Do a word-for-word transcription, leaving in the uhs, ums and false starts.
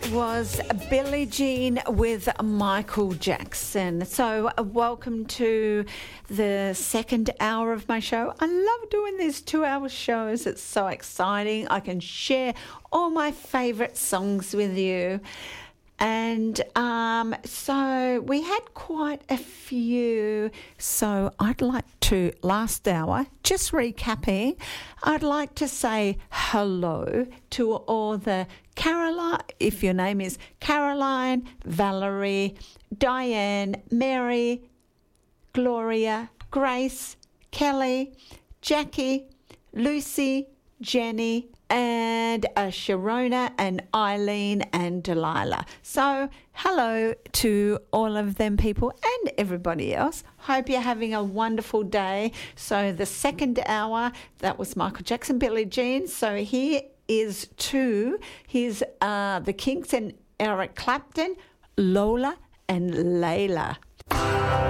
was Billie Jean with Michael Jackson. So uh, welcome to the second hour of my show. I love doing these two-hour shows. It's so exciting. I can share all my favourite songs with you. And um, so we had quite a few. So I'd like to, last hour, just recapping, I'd like to say hello to all the Caroline, if your name is Caroline, Valerie, Diane, Mary, Gloria, Grace, Kelly, Jackie, Lucy, Jenny, and uh, Sharona and Eileen and Delilah. So hello to all of them people and everybody else. Hope you're having a wonderful day. So the second hour, that was Michael Jackson, Billie Jean. So here is to here's uh, the Kinks and Eric Clapton, Lola and Layla.